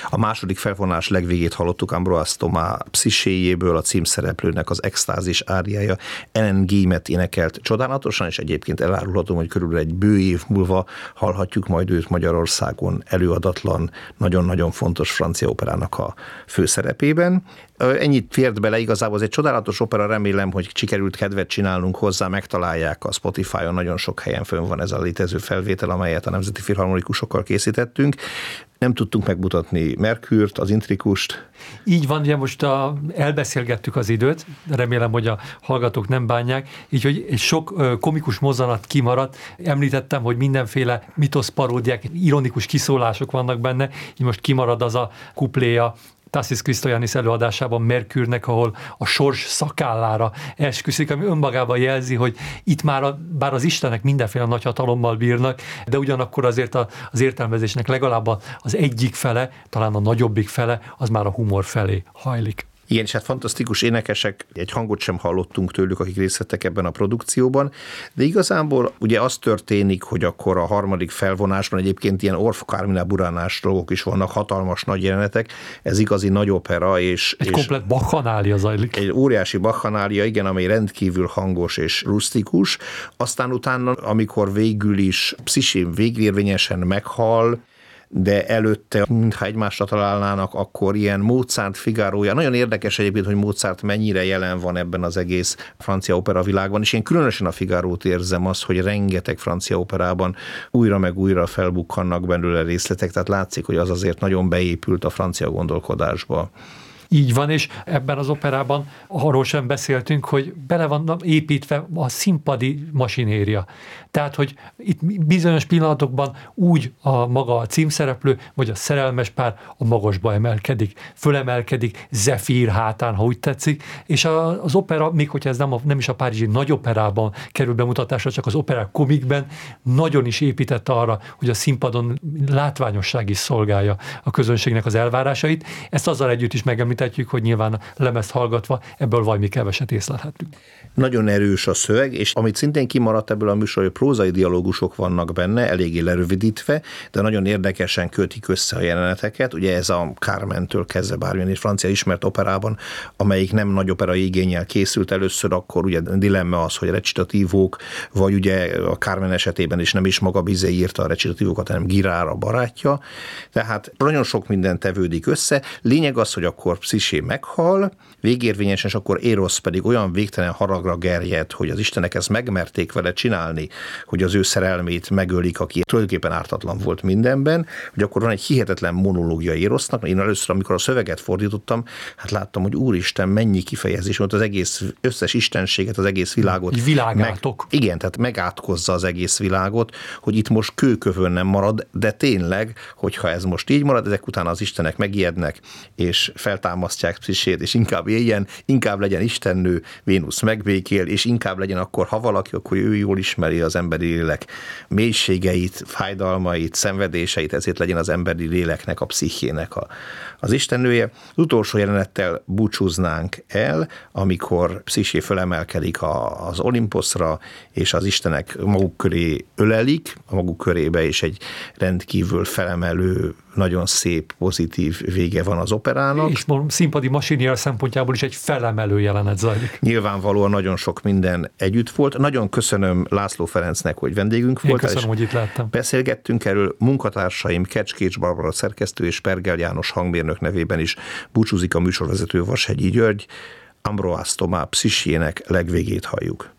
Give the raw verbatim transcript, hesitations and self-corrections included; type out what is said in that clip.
A második felvonás legvégét hallottuk Ambroise Thomas pszichéjéből, a címszereplőnek az extázis áriája Ellen Guillemette énekelt csodálatosan, és egyébként elárulhatom, hogy körülbelül egy bő év múlva hallhatjuk majd őt Magyarországon előadatlan, nagyon-nagyon fontos francia operának a főszerepében. Ennyit fért bele, igazából ez egy csodálatos opera, remélem, hogy sikerült kedvet csinálnunk hozzá, megtalálják a Spotify-on, nagyon sok helyen fönn van ez a létező felvétel, amelyet a Nemzeti Filharmonikusokkal készítettünk. Nem tudtunk megmutatni Merkürt, az Intrikust. Így van, ugye most a, elbeszélgettük az időt, remélem, hogy a hallgatók nem bánják, így, hogy egy sok komikus mozzanat kimaradt. Említettem, hogy mindenféle mitoszparódiák, ironikus kiszólások vannak benne, így most kimarad az a kupléja Tassis Christoyannis előadásában Merkürnek, ahol a sors szakállára esküszik, ami önmagában jelzi, hogy itt már a, bár az istenek mindenféle nagy hatalommal bírnak, de ugyanakkor azért a, az értelmezésnek legalább az egyik fele, talán a nagyobbik fele, az már a humor felé hajlik. Igen, és hát fantasztikus énekesek, egy hangot sem hallottunk tőlük, akik részt vettek ebben a produkcióban, de igazából ugye az történik, hogy akkor a harmadik felvonásban egyébként ilyen Orff Carmina Buranás dolgok is vannak, hatalmas nagy jelenetek, ez igazi nagy opera, és... Egy és komplett bakhanália zajlik. Egy óriási bakhanália, igen, amely rendkívül hangos és rusztikus, aztán utána, amikor végül is pszichén végérvényesen meghal, de előtte, mintha egymásra találnának, akkor ilyen Mozart Figarója. Nagyon érdekes egyébként, hogy Mozart mennyire jelen van ebben az egész francia opera világban, és én különösen a Figarót érzem azt, hogy rengeteg francia operában újra meg újra felbukkannak belőle részletek, tehát látszik, hogy az azért nagyon beépült a francia gondolkodásba. Így van, és ebben az operában arról sem beszéltünk, hogy bele van építve a színpadi masinéria. Tehát, hogy itt bizonyos pillanatokban úgy a maga a címszereplő, vagy a szerelmes pár a magasba emelkedik, fölemelkedik, Zefír hátán, ha úgy tetszik, és a, az opera, még hogyha ez nem, a, nem is a párizsi nagy operában kerül bemutatásra, csak az operák komikben nagyon is épített arra, hogy a színpadon látványosság is szolgálja a közönségnek az elvárásait. Ezt azzal együtt is megemlítetjük, hogy nyilván a lemezt hallgatva ebből valami keveset észlelhetünk. Nagyon erős a szöveg, és amit szintén kimaradt ebből a műsorról, prózai dialógusok vannak benne, eléggé lerövidítve, de nagyon érdekesen kötik össze a jeleneteket. Ugye ez a Carmentől kezdve bármilyen egy francia ismert operában, amelyik nem nagy operai igénnyel készült először, akkor ugye dilemma az, hogy recitatívók, vagy ugye a Carmen esetében is nem is maga Bizet írta a recitatívókat, hanem Girard a barátja. Tehát nagyon sok minden tevődik össze. Lényeg az, hogy akkor Psziché meghal, végérvényesen, és akkor Erosz pedig olyan végtelen haragra gerjed, hogy az istenek ezt megmerték vele csinálni, hogy az ő szerelmét megölik, aki tulajdonképpen ártatlan volt mindenben, hogy akkor van egy hihetetlen monológia Erosznak. Én először, amikor a szöveget fordítottam, hát láttam, hogy úristen, mennyi kifejezés volt, az egész összes istenséget, az egész világot. Világátok. Meg, igen, tehát megátkozza az egész világot, hogy itt most kőkövön nem marad, de tényleg, hogyha ez most így marad, ezek után az istenek megijednek, és feltámasztják Pszichét, és inkább éljen, inkább legyen istennő, Vénusz megbékél, és inkább legyen akkor, ha valaki, akkor ő jól ismeri az emberi lélek mélységeit, fájdalmait, szenvedéseit, ezért legyen az emberi léleknek, a pszichének a, az istennője. Az utolsó jelenettel búcsúznánk el, amikor Psziché fölemelkedik a, az Olimposzra, és az istenek maguk köré ölelik, a maguk körébe is egy rendkívül felemelő, nagyon szép, pozitív vége van az operának. És színpadi masinér szempontjából is egy felemelő jelenet zajlik. Nyilvánvalóan nagyon sok minden együtt volt. Nagyon köszönöm László Ferencnek, hogy vendégünk volt. Én köszönöm, hogy itt láttam. Beszélgettünk erről. Munkatársaim Kecskécs Barbara szerkesztő és Pergel János hangmérnök nevében is búcsúzik a műsorvezető Vashegyi György. Ambroise Thomas Pszichének legvégét halljuk.